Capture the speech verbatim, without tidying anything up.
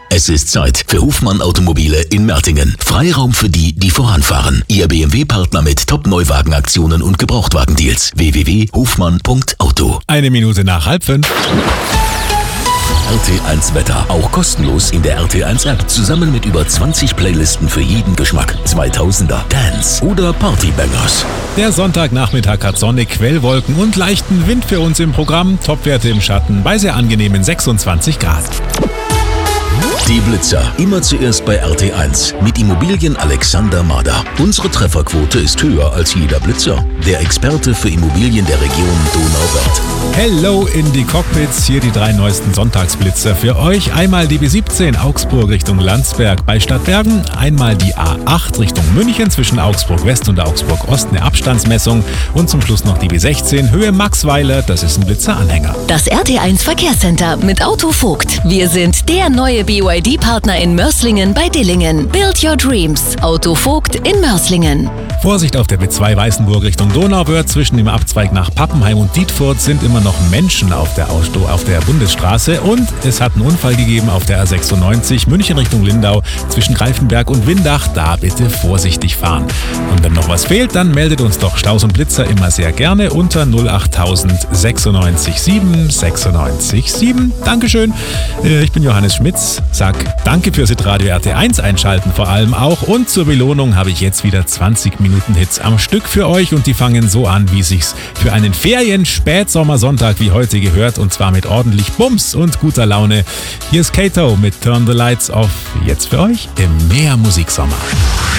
Es ist Zeit für Hofmann Automobile in Mertingen. Freiraum für die, die voranfahren. Ihr B M W-Partner mit Top-Neuwagenaktionen und Gebrauchtwagendeals. w w w punkt hofmann punkt auto. Eine Minute nach halb fünf. R T eins Wetter. Auch kostenlos in der R T eins App. Zusammen mit über zwanzig Playlisten für jeden Geschmack. zweitausender, Dance oder Partybangers. Der Sonntagnachmittag hat Sonne, Quellwolken und leichten Wind für uns im Programm. Topwerte im Schatten bei sehr angenehmen sechsundzwanzig Grad. Die Blitzer. Immer zuerst bei R T eins. Mit Immobilien Alexander Mader. Unsere Trefferquote ist höher als jeder Blitzer. Der Experte für Immobilien der Region Donauwörth. Hello in die Cockpits. Hier die drei neuesten Sonntagsblitzer für euch. Einmal die B siebzehn Augsburg Richtung Landsberg bei Stadtbergen. Einmal die A acht Richtung München zwischen Augsburg West und Augsburg Ost. Eine Abstandsmessung. Und zum Schluss noch die B sechzehn Höhe Maxweiler. Das ist ein Blitzeranhänger. Das R T eins Verkehrscenter mit Auto Vogt. Wir sind der neue B Y D-Partner in Mörslingen bei Dillingen. Build your dreams. Auto Vogt in Mörslingen. Vorsicht auf der B zwei Weißenburg Richtung Donauwörth. Zwischen dem Abzweig nach Pappenheim und Dietfurt sind immer noch Menschen auf der, Aussto- auf der Bundesstraße. Und es hat einen Unfall gegeben auf der A sechsundneunzig München Richtung Lindau zwischen Greifenberg und Windach. Da bitte vorsichtig fahren. Und wenn noch was fehlt, dann meldet uns doch Staus und Blitzer immer sehr gerne unter null acht null null sechsundneunzig sieben sechsundneunzig sieben. Dankeschön. Ich bin Johannes Schmitz. Sag danke fürs Radio R T eins einschalten vor allem auch. Und zur Belohnung habe ich jetzt wieder zwanzig Minuten Hits am Stück für euch. Und die fangen so an, wie sich's für einen Ferien-Spätsommersonntag wie heute gehört. Und zwar mit ordentlich Bums und guter Laune. Hier ist Kato mit Turn the Lights Off. Jetzt für euch im Meer Musiksommer.